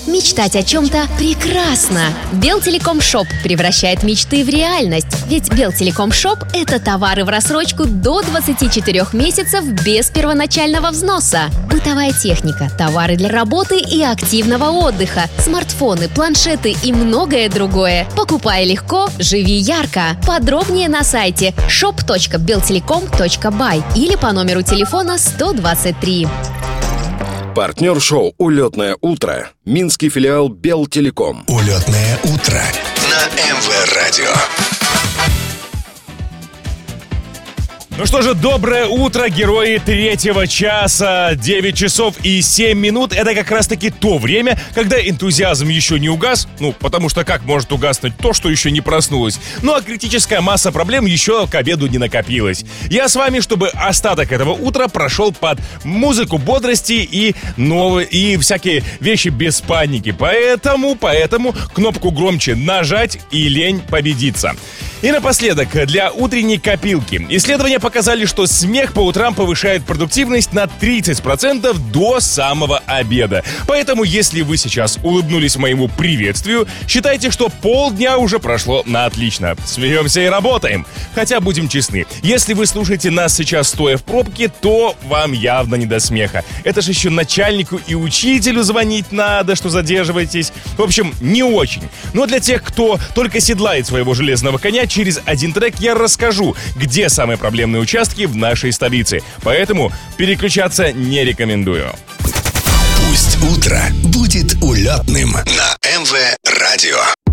Мечтать о чем-то прекрасно. Белтелеком-шоп превращает мечты в реальность. Ведь Белтелеком-шоп – это товары в рассрочку до 24 месяцев без первоначального взноса. Бытовая техника, товары для работы и активного отдыха, смартфоны, планшеты и многое другое. Покупай легко, живи ярко. Подробнее на сайте shop.beltelecom.by или по номеру телефона 123. Партнер шоу «Улетное утро» – минский филиал Белтелеком. Улетное утро на МВ-радио. Ну что же, доброе утро, герои третьего часа. 9 часов и 7 минут. Это как раз-таки то время, когда энтузиазм еще не угас. Ну, потому что как может угаснуть то, что еще не проснулось? Ну, а критическая масса проблем еще к обеду не накопилась. Я с вами, чтобы остаток этого утра прошел под музыку бодрости и всякие вещи без паники. Поэтому кнопку громче нажать и лень победиться. И напоследок, для утренней копилки. Исследования показали, что смех по утрам повышает продуктивность на 30% до самого обеда. Поэтому, если вы сейчас улыбнулись моему приветствию, считайте, что полдня уже прошло на отлично. Смеемся и работаем. Хотя, будем честны, если вы слушаете нас сейчас стоя в пробке, то вам явно не до смеха. Это же еще начальнику и учителю звонить надо, что задерживаетесь. В общем, не очень. Но для тех, кто только седлает своего железного коня, через один трек я расскажу, где самые проблемные участки в нашей столице. Поэтому переключаться не рекомендую. Пусть утро будет улетным на МВ-радио.